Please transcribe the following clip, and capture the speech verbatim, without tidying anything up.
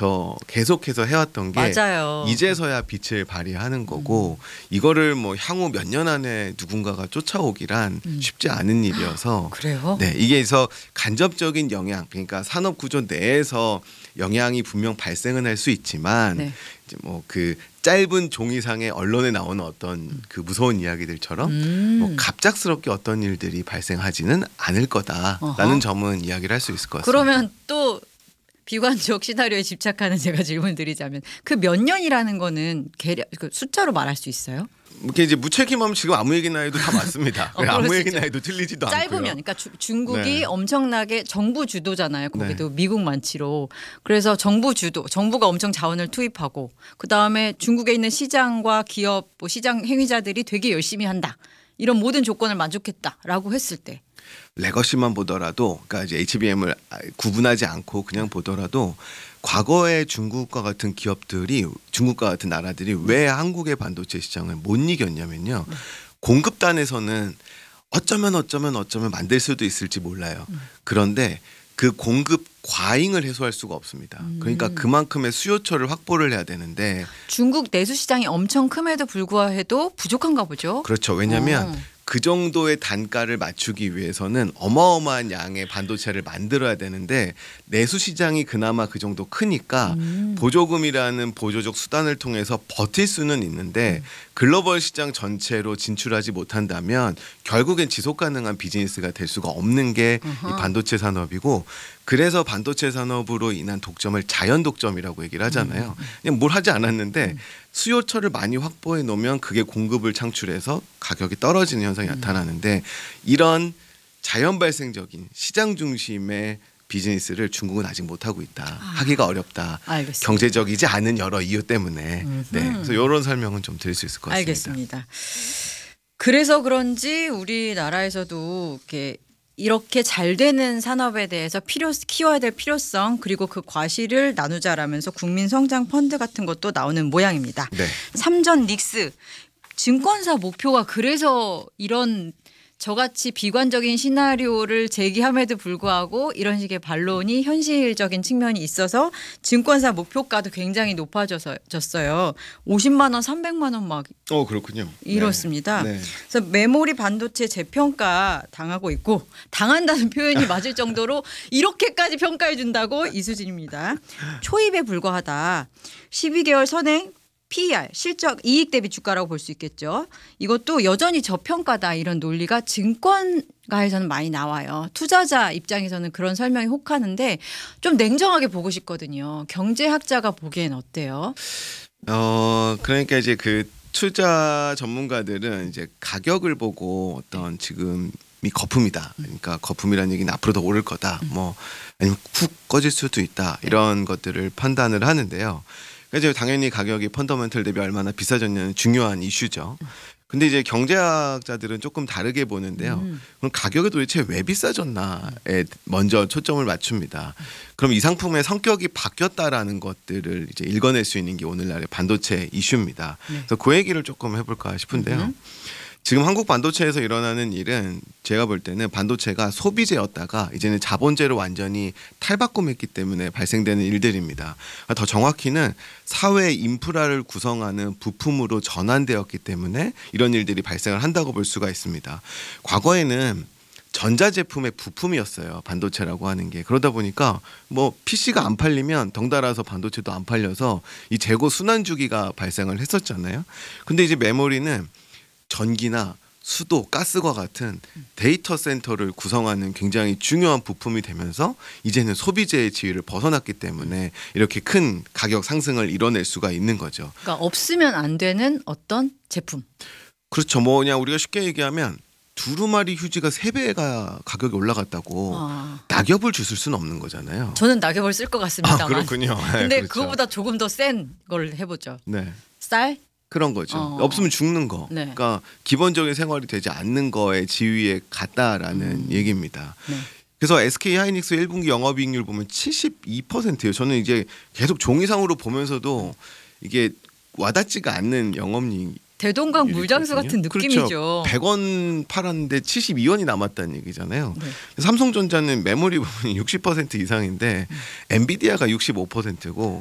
전부터 계속해서 해왔던 게 맞아요. 이제서야 빛을 발휘하는 거고 음. 이거를 뭐 향후 몇 년 안에 누군가가 쫓아오기란 음. 쉽지 않은 일이어서 그래요? 네, 이게서 간접적인 영향, 그러니까 산업 구조 내에서 영향이 분명 발생은 할 수 있지만 네. 이제 뭐 그 짧은 종이상의 언론에 나오는 어떤 음. 그 무서운 이야기들처럼 음. 뭐 갑작스럽게 어떤 일들이 발생하지는 않을 거다라는 어허. 점은 이야기를 할 수 있을 것 같습니다. 그러면 또 비관적 시나리오에 집착하는 제가 질문 드리자면 그 몇 년이라는 거는 계략, 그 숫자로 말할 수 있어요? 이렇게 이제 무책임하면 지금 아무 얘기나 해도 다 맞습니다. 어, 아무 얘기나 해도 틀리지도 않고요. 짧으면 그러니까 주, 중국이 네. 엄청나게 정부 주도잖아요. 거기도 네. 미국 만치로. 그래서 정부 주도, 정부가 엄청 자원을 투입하고 그다음에 중국에 있는 시장과 기업, 뭐 시장 행위자들이 되게 열심히 한다. 이런 모든 조건을 만족했다라고 했을 때. 레거시만 보더라도 그러니까 이제 에이치비엠을 구분하지 않고 그냥 보더라도 과거에 중국과 같은 기업들이 중국과 같은 나라들이 왜 한국의 반도체 시장을 못 이겼냐면요. 네. 공급단에서는 어쩌면 어쩌면 어쩌면 만들 수도 있을지 몰라요. 음. 그런데 그 공급 과잉을 해소할 수가 없습니다. 음. 그러니까 그만큼의 수요처를 확보를 해야 되는데 중국 내수 시장이 엄청 큼에도 불구하고 부족한가 보죠. 그렇죠. 왜냐하면 어. 그 정도의 단가를 맞추기 위해서는 어마어마한 양의 반도체를 만들어야 되는데 내수 시장이 그나마 그 정도 크니까 음. 보조금이라는 보조적 수단을 통해서 버틸 수는 있는데 음. 글로벌 시장 전체로 진출하지 못한다면 결국엔 지속 가능한 비즈니스가 될 수가 없는 게 이 반도체 산업이고 그래서 반도체 산업으로 인한 독점을 자연 독점이라고 얘기를 하잖아요. 그냥 뭘 하지 않았는데 수요처를 많이 확보해 놓으면 그게 공급을 창출해서 가격이 떨어지는 현상이 음. 나타나는데 이런 자연 발생적인 시장 중심의 비즈니스를 중국은 아직 못하고 있다. 아. 하기가 어렵다. 알겠습니다. 경제적이지 않은 여러 이유 때문에. 음흠. 네. 그래서 이런 설명은 좀 드릴 수 있을 것 같습니다. 알겠습니다. 그래서 그런지 우리나라에서도 이렇게 이렇게 잘 되는 산업에 대해서 필요 키워야 될 필요성 그리고 그 과실을 나누자라면서 국민성장 펀드 같은 것도 나오는 모양입니다. 네. 삼전 닉스 증권사 목표가 그래서 이런 저같이 비관적인 시나리오를 제기함에도 불구하고 이런 식의 반론이 현실적인 측면이 있어서 증권사 목표가도 굉장히 높아졌어요. 오십만 원, 삼백만 원 막 어, 그렇군요. 이렇습니다. 네. 네. 그래서 메모리 반도체 재평가 당하고 있고 당한다는 표현이 맞을 정도로 이렇게까지 평가해 준다고 이 수준입니다. 초입에 불과하다. 십이 개월 선행 피이알 실적 이익 대비 주가라고 볼 수 있겠죠. 이것도 여전히 저평가다 이런 논리가 증권가에서는 많이 나와요. 투자자 입장에서는 그런 설명이 혹하는데 좀 냉정하게 보고 싶거든요. 경제학자가 보기엔 어때요? 어 그러니까 이제 그 투자 전문가들은 이제 가격을 보고 어떤 지금이 거품이다. 그러니까 거품이라는 얘기는 앞으로 더 오를 거다. 뭐 아니면 훅 꺼질 수도 있다. 이런 것들을 판단을 하는데요. 그래서 당연히 가격이 펀더멘털 대비 얼마나 비싸졌냐는 중요한 이슈죠. 근데 이제 경제학자들은 조금 다르게 보는데요. 음. 그럼 가격이 도대체 왜 비싸졌나에 먼저 초점을 맞춥니다. 그럼 이 상품의 성격이 바뀌었다라는 것들을 이제 읽어낼 수 있는 게 오늘날의 반도체 이슈입니다. 네. 그래서 그 얘기를 조금 해볼까 싶은데요. 음. 지금 한국 반도체에서 일어나는 일은 제가 볼 때는 반도체가 소비재였다가 이제는 자본재로 완전히 탈바꿈했기 때문에 발생되는 일들입니다. 더 정확히는 사회 인프라를 구성하는 부품으로 전환되었기 때문에 이런 일들이 발생을 한다고 볼 수가 있습니다. 과거에는 전자제품의 부품이었어요. 반도체라고 하는 게. 그러다 보니까 뭐 피씨가 안 팔리면 덩달아서 반도체도 안 팔려서 이 재고 순환 주기가 발생을 했었잖아요. 근데 이제 메모리는 전기나 수도, 가스와 같은 데이터 센터를 구성하는 굉장히 중요한 부품이 되면서 이제는 소비재의 지위를 벗어났기 때문에 이렇게 큰 가격 상승을 이뤄낼 수가 있는 거죠. 그러니까 없으면 안 되는 어떤 제품. 그렇죠. 뭐 그냥 우리가 쉽게 얘기하면 두루마리 휴지가 세 배가 가격이 올라갔다고 아. 낙엽을 주실 수는 없는 거잖아요. 저는 낙엽을 쓸 것 같습니다만. 아, 그렇군요. 네, 근데 그렇죠. 그거보다 조금 더 센 걸 해보죠. 네. 쌀? 그런 거죠. 어. 없으면 죽는 거. 네. 그러니까 기본적인 생활이 되지 않는 거에 지위에 갔다라는 음. 얘기입니다. 네. 그래서 에스케이하이닉스 일 분기 영업이익률 보면 칠십이 퍼센트예요. 저는 이제 계속 종이상으로 보면서도 이게 와닿지가 않는 영업이익. 대동강 물장수 같은 느낌이죠. 그렇죠. 백 원 팔았는데 칠십이 원이 남았다는 얘기잖아요. 네. 삼성전자는 메모리 부분이 육십 퍼센트 이상인데 음. 엔비디아가 육십오 퍼센트고